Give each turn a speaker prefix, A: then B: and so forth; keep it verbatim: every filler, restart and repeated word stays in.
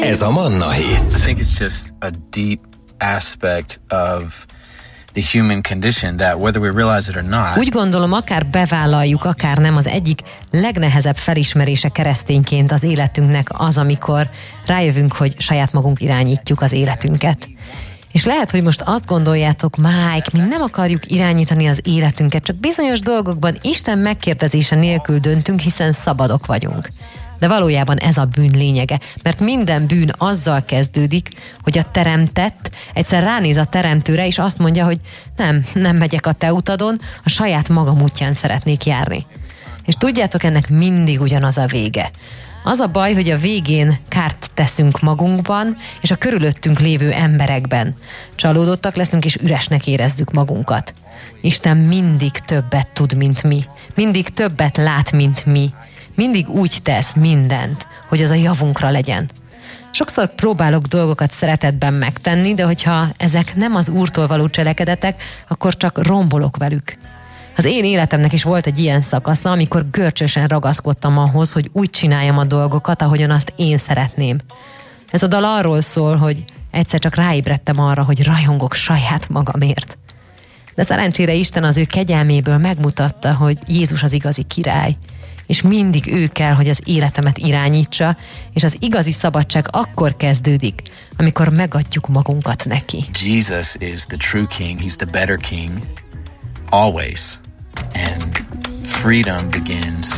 A: Ez a Manna Hét.
B: I think it's just a deep aspect of the human condition that whether we realize it or not.
C: Úgy gondolom, akár bevállaljuk, akár nem, az egyik legnehezebb felismerése keresztényként az életünknek az, amikor rájövünk, hogy saját magunk irányítjuk az életünket. És lehet, hogy most azt gondoljátok, Mike, mi nem akarjuk irányítani az életünket, csak bizonyos dolgokban Isten megkérdezése nélkül döntünk, hiszen szabadok vagyunk. De valójában ez a bűn lényege, mert minden bűn azzal kezdődik, hogy a teremtett egyszer ránéz a teremtőre, és azt mondja, hogy nem, nem megyek a te utadon, a saját magam útján szeretnék járni. És tudjátok, ennek mindig ugyanaz a vége. Az a baj, hogy a végén kárt teszünk magunkban, és a körülöttünk lévő emberekben. Csalódottak leszünk, és üresnek érezzük magunkat. Isten mindig többet tud, mint mi. Mindig többet lát, mint mi. Mindig úgy tesz mindent, hogy az a javunkra legyen. Sokszor próbálok dolgokat szeretetben megtenni, de hogyha ezek nem az Úrtól való cselekedetek, akkor csak rombolok velük. Az én életemnek is volt egy ilyen szakasza, amikor görcsösen ragaszkodtam ahhoz, hogy úgy csináljam a dolgokat, ahogyan azt én szeretném. Ez a dal arról szól, hogy egyszer csak ráébredtem arra, hogy rajongok saját magamért. De szerencsére Isten az ő kegyelméből megmutatta, hogy Jézus az igazi király, és mindig ő kell, hogy az életemet irányítsa, és az igazi szabadság akkor kezdődik, amikor megadjuk magunkat neki.
B: Jesus is the true king, he's the better king, always. And freedom begins